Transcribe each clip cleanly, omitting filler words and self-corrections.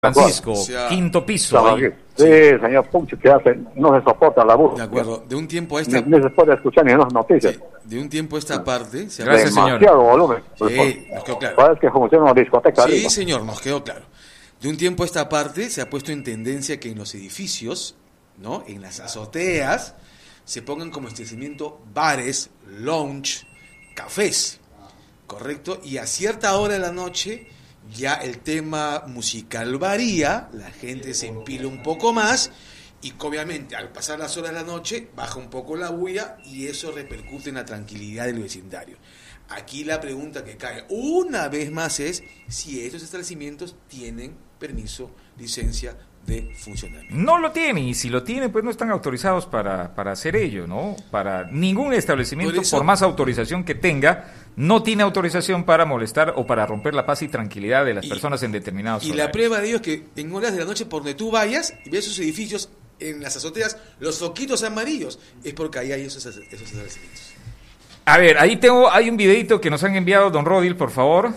Francisco, quinto piso. Ahí. Sí, señor Pucho, que hace, no se soporta la voz. De acuerdo, de un tiempo a esta... Ni se puede escuchar ni en las noticias. Sí, de un tiempo a esta parte... Se Gracias, señor. Demasiado volumen. Sí, nos quedó claro. Parece que funciona una discoteca. Sí, arriba. señor, nos quedó claro. De un tiempo a esta parte se ha puesto en tendencia que en los edificios, ¿no?, en las azoteas, se pongan como establecimiento bares, lounge, cafés, ¿correcto? Y a cierta hora de la noche ya el tema musical varía, la gente se empila un poco más y obviamente al pasar las horas de la noche baja un poco la bulla y eso repercute en la tranquilidad del vecindario. Aquí la pregunta que cae una vez más es si estos establecimientos tienen permiso, licencia de funcionamiento. No lo tienen, y si lo tienen, pues no están autorizados para hacer ello, ¿no? Para ningún establecimiento, por más autorización que tenga, no tiene autorización para molestar o para romper la paz y tranquilidad de las personas en determinados horarios. Y la prueba de ello es que en horas de la noche, por donde tú vayas y ves esos edificios en las azoteas, los foquitos amarillos, es porque ahí hay esos establecimientos. A ver, hay un videito que nos han enviado, don Rodil, por favor.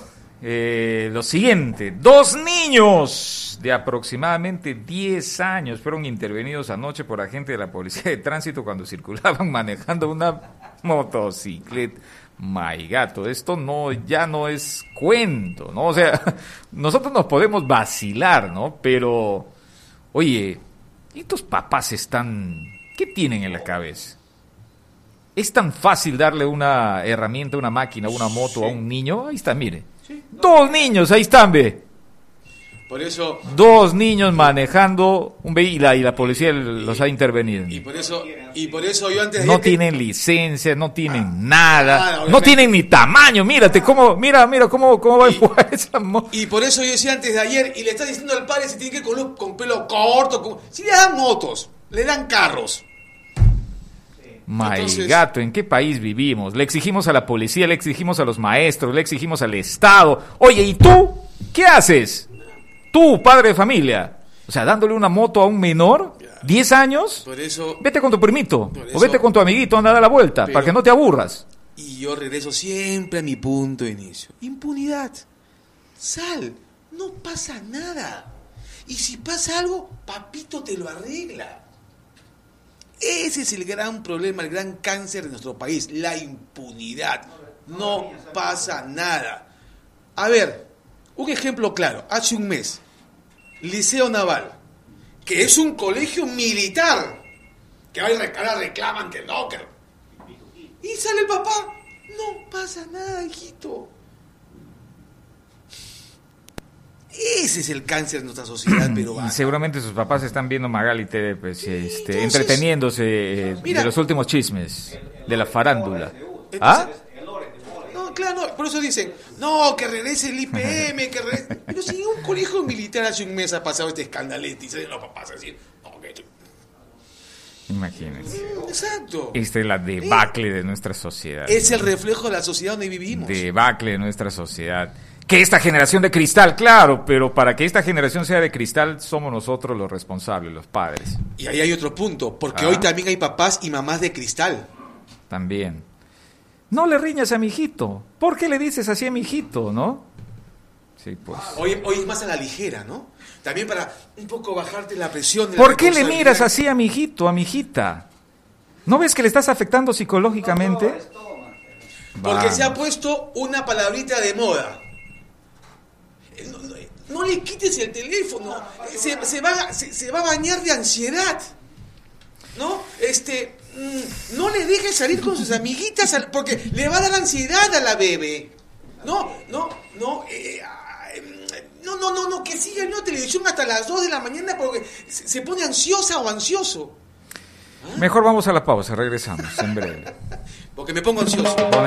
Lo siguiente, 2 niños de aproximadamente 10 años fueron intervenidos anoche por agentes de la Policía de Tránsito cuando circulaban manejando una motocicleta. My gato, esto ya no es cuento, ¿no? O sea, nosotros nos podemos vacilar, ¿no? Pero, oye, estos papás ¿qué tienen en la cabeza? ¿Es tan fácil darle una herramienta, una máquina, una moto a un niño? Ahí está, mire. Sí, no. 2 niños, ahí están, ve. Por eso... 2 niños manejando un vehículo y la policía los ha intervenido. Y por eso yo antes de... No tienen licencia, no tienen nada, no tienen ni tamaño. Mírate cómo, mira cómo va a empujar esa moto. Y por eso yo decía antes de ayer, y le está diciendo al padre si tiene que ir con pelo corto, si le dan motos, le dan carros. My gato, ¿en qué país vivimos? Le exigimos a la policía, le exigimos a los maestros, le exigimos al Estado. Oye, ¿y tú? ¿Qué haces? Tú, padre de familia. O sea, dándole una moto a un menor, 10 años. Por eso, vete con tu primito, o vete con tu amiguito, anda a dar la vuelta, para que no te aburras. Y yo regreso siempre a mi punto de inicio. Impunidad. Sal, no pasa nada. Y si pasa algo, papito te lo arregla. Ese es el gran problema, el gran cáncer de nuestro país, la impunidad. No pasa nada. A ver, un ejemplo claro. Hace un mes, Liceo Naval, que es un colegio militar, que ahora reclaman que no, y sale el papá. No pasa nada, hijito. Ese es el cáncer de nuestra sociedad peruana. Y seguramente sus papás están viendo Magali TV, pues, entreteniéndose de los últimos chismes de la farándula. ¿Ah? No, claro, no, por eso dicen, no, que regrese el IPM, que regrese. Pero si un colegio militar hace un mes ha pasado este escandalete y salen los papás así, no, que... Imagínense. Exacto. Esta es la debacle de nuestra sociedad. Es el reflejo de la sociedad donde vivimos. Debacle de nuestra sociedad. Que esta generación de cristal, claro, pero para que esta generación sea de cristal somos nosotros los responsables, los padres. Y ahí hay otro punto, porque hoy también hay papás y mamás de cristal. También. No le riñas a mi hijito. ¿Por qué le dices así a mi hijito, no? Sí, pues. Hoy es más a la ligera, ¿no? También para un poco bajarte la presión. ¿Por qué le miras así a mi hijito, a mi hijita? ¿No ves que le estás afectando psicológicamente? Porque se ha puesto una palabrita de moda. No le quites el teléfono, se va a bañar de ansiedad, ¿no? No le dejes salir con sus amiguitas porque le va a dar ansiedad a la bebé. No, que siga viendo televisión hasta las 2 de la mañana porque se pone ansiosa o ansioso. Mejor vamos a la pausa, regresamos en breve. Porque me pongo ansioso.